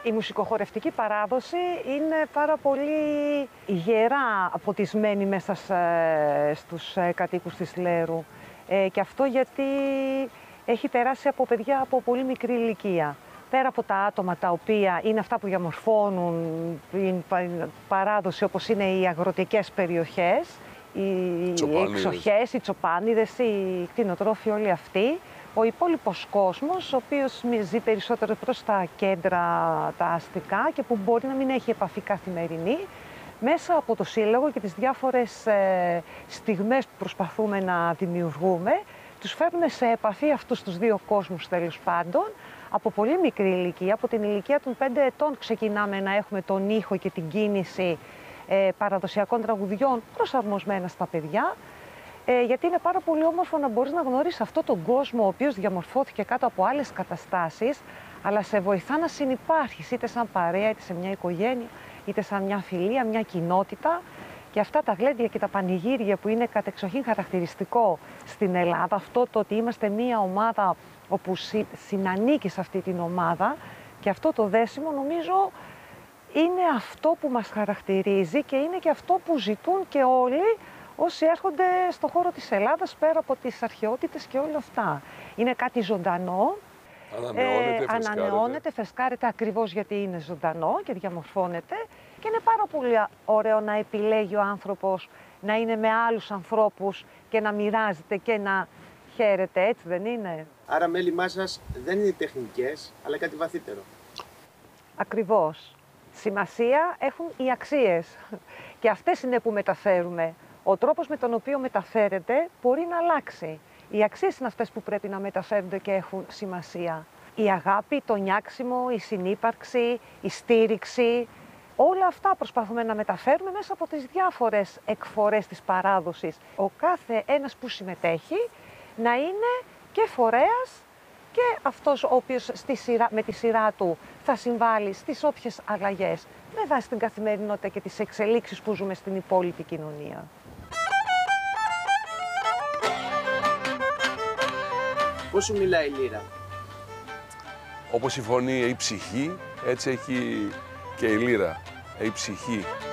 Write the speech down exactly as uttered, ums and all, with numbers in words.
Η μουσικοχορευτική παράδοση είναι πάρα πολύ γερά αποτισμένη μέσα στους κατοίκους της Λέρου. Ε, και αυτό γιατί έχει περάσει από παιδιά από πολύ μικρή ηλικία. Πέρα από τα άτομα τα οποία είναι αυτά που διαμορφώνουν την παράδοση, όπως είναι οι αγροτικές περιοχές, οι εξοχές, οι τσοπάνιδες, οι κτηνοτρόφοι, όλοι αυτοί, ο υπόλοιπος κόσμος, ο οποίος ζει περισσότερο προς τα κέντρα, τα αστικά και που μπορεί να μην έχει επαφή καθημερινή, μέσα από το Σύλλογο και τις διάφορες ε, στιγμές που προσπαθούμε να δημιουργούμε, τους φέρνουμε σε επαφή αυτούς τους δύο κόσμους, τέλος πάντων, από πολύ μικρή ηλικία. Από την ηλικία των πέντε ετών ξεκινάμε να έχουμε τον ήχο και την κίνηση ε, παραδοσιακών τραγουδιών προσαρμοσμένα στα παιδιά. Ε, γιατί είναι πάρα πολύ όμορφο να μπορείς να γνωρίσεις αυτόν τον κόσμο ο οποίος διαμορφώθηκε κάτω από άλλες καταστάσεις, αλλά σε βοηθά να συνυπάρχεις είτε σαν παρέα, είτε σε μια οικογένεια, είτε σαν μια φιλία, μια κοινότητα. Και αυτά τα γλέντια και τα πανηγύρια που είναι κατεξοχήν χαρακτηριστικό στην Ελλάδα, αυτό το ότι είμαστε μια ομάδα όπου συ, συνανίκει σε αυτή την ομάδα, και αυτό το δέσιμο νομίζω είναι αυτό που μας χαρακτηρίζει και είναι και αυτό που ζητούν και όλοι όσοι έρχονται στον χώρο της Ελλάδας, πέρα από τις αρχαιότητες και όλα αυτά. Είναι κάτι ζωντανό, ανανεώνεται, ε, φρεσκάρεται. ανανεώνεται, φρεσκάρεται ακριβώς γιατί είναι ζωντανό και διαμορφώνεται, και είναι πάρα πολύ ωραίο να επιλέγει ο άνθρωπος να είναι με άλλους ανθρώπους και να μοιράζεται και να χαίρεται, έτσι δεν είναι? Άρα μέλημά σας δεν είναι τεχνικές, αλλά κάτι βαθύτερο. Ακριβώς. Σημασία έχουν οι αξίες και αυτές είναι που μεταφέρουμε. Ο τρόπος με τον οποίο μεταφέρεται μπορεί να αλλάξει. Οι αξίες είναι αυτές που πρέπει να μεταφέρονται και έχουν σημασία. Η αγάπη, το νιάξιμο, η συνύπαρξη, η στήριξη, όλα αυτά προσπαθούμε να μεταφέρουμε μέσα από τις διάφορες εκφορές της παράδοσης. Ο κάθε ένας που συμμετέχει να είναι και φορέας και αυτός ο οποίος στη σειρά, με τη σειρά του θα συμβάλλει στις όποιες αλλαγές με βάση την καθημερινότητα και τις εξελίξεις που ζούμε στην υπόλοιπη κοινωνία. Πώς σου μιλάει η λύρα? Όπως η φωνή, η ψυχή, έτσι έχει και η λύρα, η ψυχή.